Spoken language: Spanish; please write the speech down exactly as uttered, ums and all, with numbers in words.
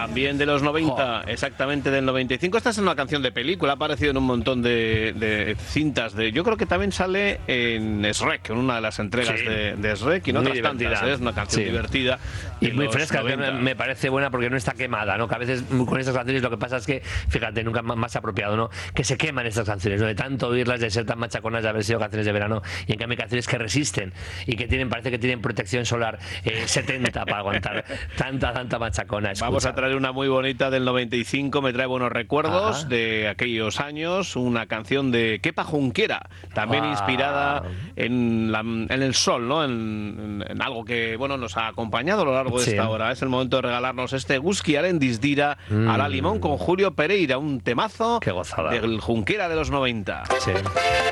También de los noventa, oh. exactamente del noventa y cinco. Esta es una canción de película, ha aparecido en un montón de, de cintas. De, yo creo que también sale en Shrek, en una de las entregas sí. de, de Shrek y en otras tantas. ¿eh? Es una canción sí. divertida. Y muy fresca, que me parece buena porque no está quemada, ¿no? Que a veces con estas canciones lo que pasa es que, fíjate, nunca más apropiado, ¿no? Que se queman estas canciones, ¿no? De tanto oírlas, de ser tan machaconas, de haber sido canciones de verano, y en cambio hay canciones que resisten y que tienen, parece que tienen protección solar eh, setenta para aguantar tanta, tanta machacona. Escucha. Vamos a traer una muy bonita del noventa y cinco, me trae buenos recuerdos Ajá. de aquellos años, una canción de Kepa Junquera, también wow. inspirada en, la, en el sol, ¿no? En, en, en algo que, bueno, nos ha acompañado a lo largo de sí. esta hora. Es el momento de regalarnos este Guzki Arendis Dira mm. a la limón con Julio Pereira, un temazo Qué gozada. del Junquera de los noventa. Sí.